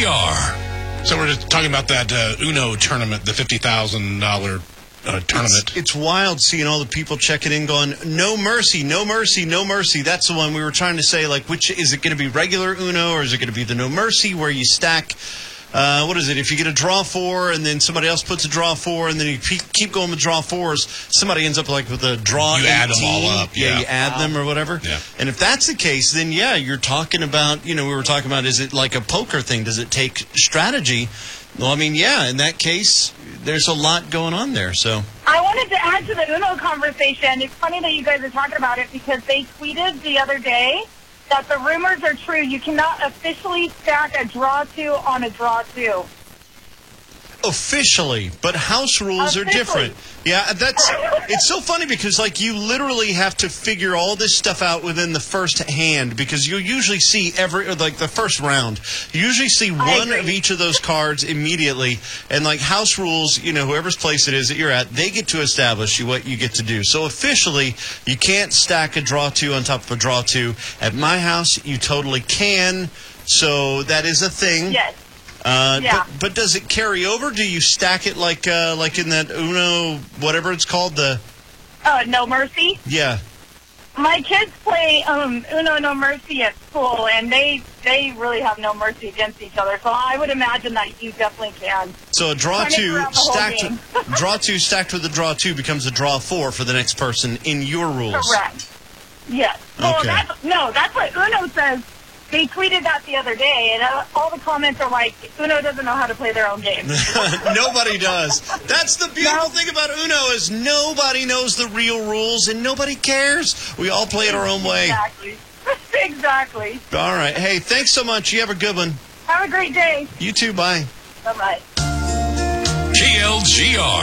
KLGR. So we're just talking about that Uno tournament, the $50,000 tournament. It's wild seeing all the people checking in going, no mercy, no mercy, no mercy. That's the one we were trying to say, like, which is it going to be regular Uno or is it going to be the no mercy where you stack, what is it? If you get a draw 4 and then somebody else puts a draw 4 and then you keep going with draw 4s, somebody ends up like with a draw 18. You add them all up. Yeah, you add them or whatever. Yeah. And if that's the case, then yeah, you're talking about, we were talking about, is it like a poker thing? Does it take strategy? Well, I mean, yeah, in that case, there's a lot going on there. So I wanted to add to the Uno conversation. It's funny that you guys are talking about it because they tweeted the other day that the rumors are true. You cannot officially stack a draw 2 on a draw 2. Officially, but house rules are different. Yeah, it's so funny because like you literally have to figure all this stuff out within the first hand because you usually see the first round. You usually see one of each of those cards immediately, and like house rules, whoever's place it is that you're at, they get to establish what you get to do. So officially, you can't stack a draw 2 on top of a draw 2. At my house, you totally can. So that is a thing. Yes. Yeah. But does it carry over? Do you stack it like in that Uno, whatever it's called, the... No Mercy? Yeah. My kids play Uno No Mercy at school, and they really have no mercy against each other. So I would imagine that you definitely can. So a draw 2 stacked with a draw 2 becomes a draw 4 for the next person in your rules. Correct. Yes. Okay. That's what Uno says. They tweeted that the other day, and all the comments are like, Uno doesn't know how to play their own game. Nobody does. That's the beautiful thing about Uno is nobody knows the real rules, and nobody cares. We all play it our own way. Exactly. Exactly. All right. Hey, thanks so much. You have a good one. Have a great day. You too. Bye. Bye-bye. KLGR.